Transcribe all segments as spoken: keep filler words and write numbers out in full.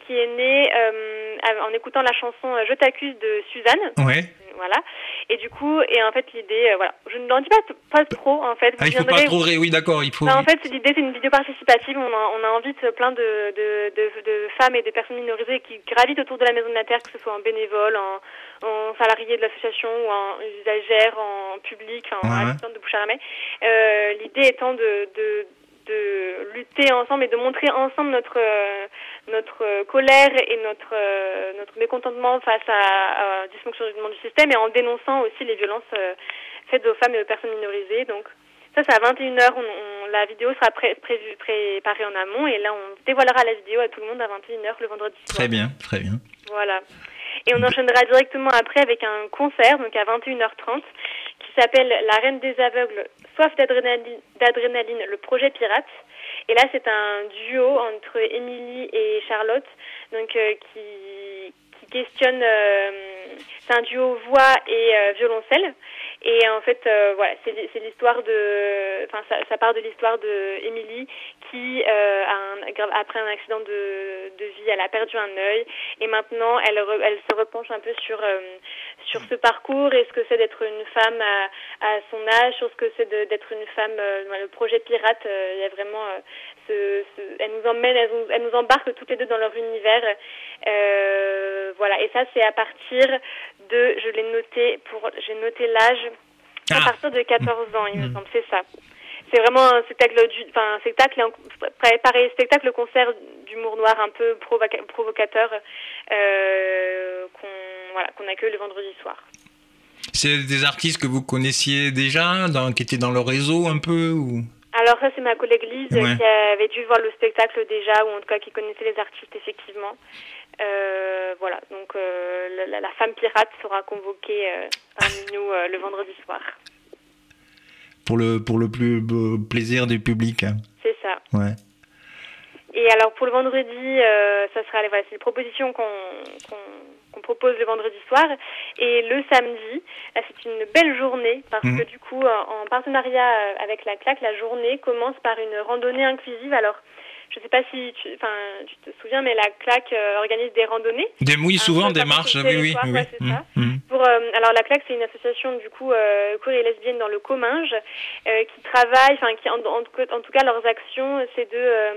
qui est né euh, en écoutant la chanson Je t'accuse de Suzanne. Ouais. Voilà. Et du coup, et en fait, l'idée, euh, voilà. Je ne l'en dis pas, pas trop, en fait. Ah, il faut pas trop rire, oui, d'accord, il faut... Ben, en fait, l'idée, c'est une vidéo participative. On, a, on a invite plein de, de, de, de femmes et de personnes minorisées qui gravitent autour de la Maison de la Terre, que ce soit en bénévole, en, en salarié de l'association ou en usagère, en public, enfin, ouais, en habitante de Boucharamais. Euh, l'idée étant de, de, de lutter ensemble et de montrer ensemble notre... Euh, notre colère et notre euh, notre mécontentement face à, à dysfonctionnement du système et en dénonçant aussi les violences euh, faites aux femmes et aux personnes minorisées. Donc ça c'est à vingt et une heures, on, on, la vidéo sera pré, prévue, préparée en amont et là on dévoilera la vidéo à tout le monde à vingt et une heures le vendredi soir. Très bien, très bien. Voilà. Et on enchaînera directement après avec un concert, donc à vingt et une heures trente, qui s'appelle La Reine des Aveugles, soif d'adrénaline, d'adrénaline, le projet pirate. Et là, c'est un duo entre Émilie et Charlotte, donc euh, qui, qui questionne. Euh, c'est un duo voix et euh, violoncelle. Et en fait, euh, voilà, c'est, c'est l'histoire de. Enfin, ça, ça part de l'histoire de Émilie qui, euh, a un, après un accident de, de vie, elle a perdu un œil. Et maintenant, elle, re, elle se repenche un peu sur euh, sur ce parcours et ce que c'est d'être une femme à, à son âge, sur ce que c'est de, d'être une femme. Euh, le projet pirate, euh, il y a vraiment. Euh, ce, ce, elle nous emmène, elle nous, elle nous embarque toutes les deux dans leur univers. Euh, voilà, et ça, c'est à partir de. Je l'ai noté pour. J'ai noté l'âge. À ah. partir de quatorze ans, il mmh. me semble, c'est ça. C'est vraiment un spectacle, du, enfin un spectacle, pareil, spectacle concert d'humour noir un peu provoca, provocateur euh, qu'on voilà qu'on accueille le vendredi soir. C'est des artistes que vous connaissiez déjà, dans, qui étaient dans le réseau un peu ou... Alors ça c'est ma collègue Lise ouais. qui avait dû voir le spectacle déjà, ou en tout cas qui connaissait les artistes effectivement. Euh, voilà, donc euh, la, la femme pirate sera convoquée euh, parmi nous euh, le vendredi soir. Pour le, pour le plus beau plaisir du public. Hein. C'est ça. Ouais. Et alors pour le vendredi, euh, ça sera voilà, c'est une proposition qu'on, qu'on, qu'on propose le vendredi soir. Et le samedi, là, c'est une belle journée parce mmh. que du coup, en partenariat avec la Claque, la journée commence par une randonnée inclusive. Alors, je ne sais pas si tu, enfin, tu te souviens, mais la Claque euh, organise des randonnées. Des, oui, souvent des marches, oui, oui. oui, ouais, c'est mmh, ça. Mmh. Pour, euh, alors la Claque, c'est une association du coup euh, queer et lesbienne dans le Comminges euh, qui travaille, enfin qui en, en, en tout cas leurs actions, c'est de euh,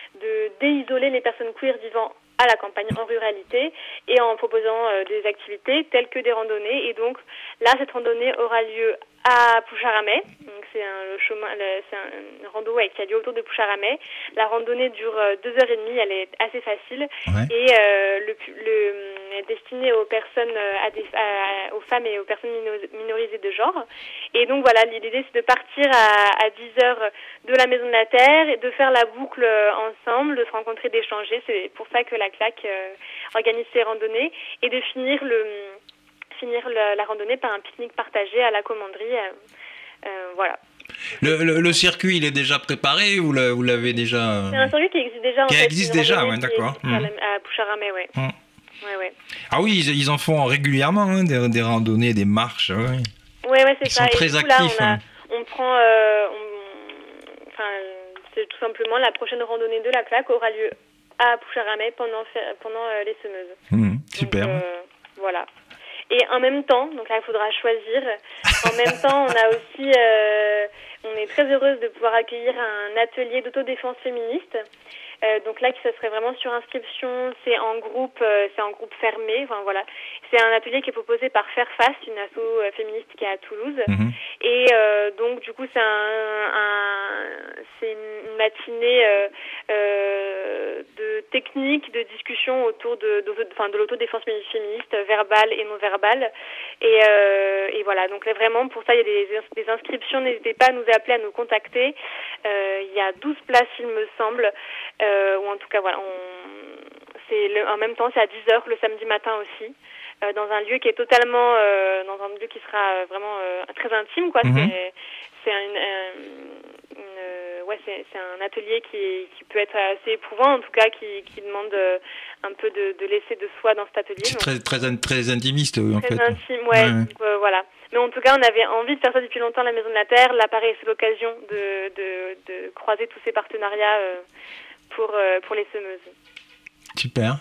de déisoler les personnes queer vivant à la campagne, en ruralité, et en proposant euh, des activités telles que des randonnées. Et donc là, cette randonnée aura lieu à Boucharamais. Donc c'est un le chemin, le, c'est un, un rando ouais, qui a lieu autour de Boucharamais. La randonnée dure euh, deux heures et demie. Elle est assez facile ouais. et euh, le, le est destinée aux personnes, à des, à, aux femmes et aux personnes minorisées de genre. Et donc voilà, l'idée c'est de partir à, à dix heures de la Maison de la Terre et de faire la boucle ensemble, de se rencontrer, d'échanger. C'est pour ça que la Claque euh, organise ces randonnées et de finir le finir la, la randonnée par un pique-nique partagé à la commanderie. Euh, euh, voilà. Le, le, le circuit, il est déjà préparé ou le, vous l'avez déjà... C'est un circuit qui existe déjà. Qui en fait, existe déjà, ouais, d'accord. Mmh. À Boucharamais, ouais. Mmh. ouais, ouais. Ah oui, ils, ils en font régulièrement, hein, des, des randonnées, des marches. Ouais, ouais, ouais c'est ils ça. Sont et très du coup, actifs. Là, on, a, hein. on prend... Euh, on, enfin, c'est tout simplement la prochaine randonnée de la Claque aura lieu à Boucharamais pendant, pendant euh, les semeuses. Mmh, super. Donc, euh, voilà. Et en même temps, donc là il faudra choisir, en même temps on a aussi, euh, on est très heureuse de pouvoir accueillir un atelier d'autodéfense féministe. Euh, donc là, ça serait vraiment sur inscription, c'est en groupe, euh, c'est en groupe fermé. Enfin voilà, c'est un atelier qui est proposé par Faire Face, une asso euh, féministe qui est à Toulouse. Mmh. Et euh, donc du coup, c'est un, un c'est une matinée euh, euh, de techniques, de discussion autour de, de, enfin de, de l'autodéfense féministe, verbale et non verbale. Et, euh, et voilà, donc là, vraiment pour ça, il y a des, des inscriptions. N'hésitez pas à nous appeler, à nous contacter. Euh, il y a douze places, il me semble. Euh, ou en tout cas voilà, on, c'est le, en même temps c'est à dix heures le samedi matin aussi, euh, dans un lieu qui est totalement, euh, dans un lieu qui sera vraiment euh, très intime quoi. Mm-hmm. C'est, c'est un, une, une, ouais c'est, c'est un atelier qui, qui peut être assez éprouvant en tout cas, qui, qui demande euh, un peu de, de laisser de soi dans cet atelier. C'est donc, très très très intimiste en très fait. Très intime, ouais. ouais. Donc, euh, voilà. Mais en tout cas, on avait envie de faire ça depuis longtemps, la Maison de la Terre. Là, pareil, c'est l'occasion de, de, de croiser tous ces partenariats euh, pour, euh, pour les semeuses. Super.